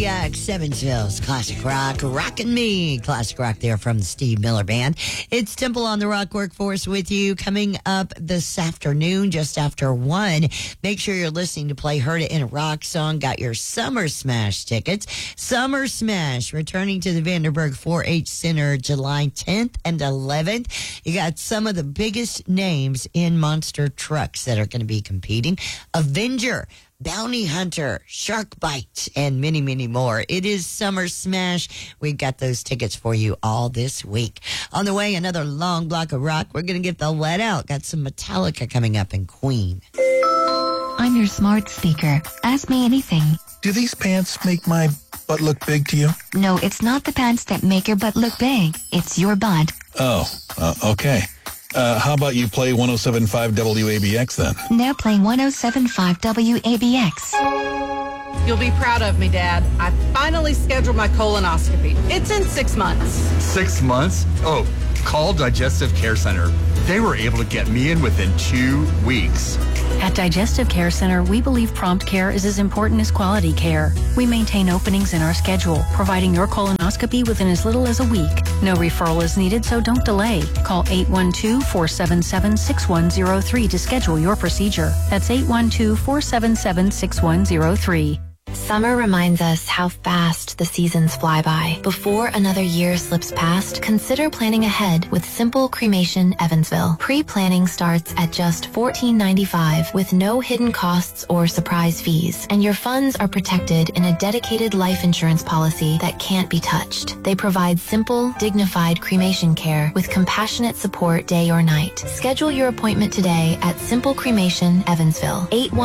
Yeah, Evansville's Classic Rock, Rockin' Me. Classic Rock there from the Steve Miller Band. It's Temple on the Rock Workforce with you coming up this afternoon, just after 1. Make sure you're listening to play Heard It in a Rock Song. Got your Summer Smash tickets. Summer Smash returning to the Vanderburg 4-H Center July 10th and 11th. You got some of the biggest names in monster trucks that are going to be competing. Avenger, Bounty Hunter, Shark Bite, and many, many more. It is Summer Smash. We've got those tickets for you all this week. On the way, another long block of rock. We're going to get the let out. Got some Metallica coming up in Queen. I'm your smart speaker. Ask me anything. Do these pants make my butt look big to you? No, it's not the pants that make your butt look big. It's your butt. Oh, okay. How about you play 107.5 WABX then? Now playing 107.5 WABX. You'll be proud of me, Dad. I finally scheduled my colonoscopy. It's in 6 months. 6 months? Oh, call Digestive Care Center. They were able to get me in within 2 weeks. At Digestive Care Center, we believe prompt care is as important as quality care. We maintain openings in our schedule, providing your colonoscopy within as little as a week. No referral is needed, so don't delay. Call 812-477-6103 to schedule your procedure. That's 812-477-6103. Summer reminds us how fast the seasons fly by. Before another year slips past, consider planning ahead with Simple Cremation Evansville. Pre-planning starts at just $14.95 with no hidden costs or surprise fees, and your funds are protected in a dedicated life insurance policy that can't be touched. They provide simple, dignified cremation care with compassionate support day or night. Schedule your appointment today at Simple Cremation Evansville,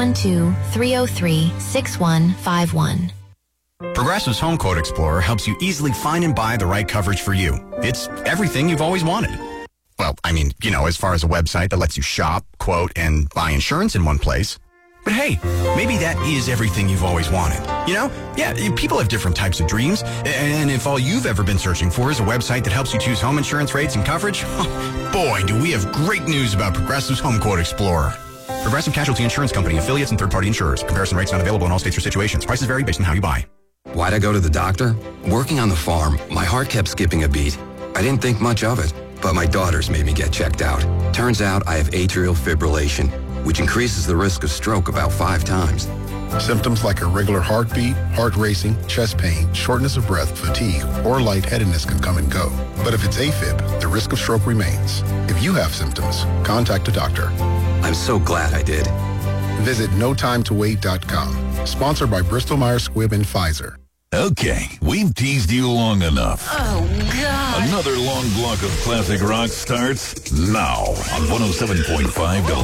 812-303-6151. Progressive's Home Quote Explorer helps you easily find and buy the right coverage for you. It's everything you've always wanted. Well, I mean, as far as a website that lets you shop, quote, and buy insurance in one place. But hey, maybe that is everything you've always wanted. Yeah, people have different types of dreams. And if all you've ever been searching for is a website that helps you choose home insurance rates and coverage, boy, do we have great news about Progressive's Home Quote Explorer. Progressive Casualty Insurance Company, affiliates, and third-party insurers. Comparison rates not available in all states or situations. Prices vary based on how you buy. Why'd I go to the doctor? Working on the farm, my heart kept skipping a beat. I didn't think much of it, but my daughters made me get checked out. Turns out I have atrial fibrillation, which increases the risk of stroke about 5 times. Symptoms like irregular heartbeat, heart racing, chest pain, shortness of breath, fatigue, or lightheadedness can come and go. But if it's AFib, the risk of stroke remains. If you have symptoms, contact a doctor. I'm so glad I did. Visit notimetowait.com. Sponsored by Bristol-Myers Squibb and Pfizer. Okay, we've teased you long enough. Oh, God. Another long block of classic rock starts now on 107.5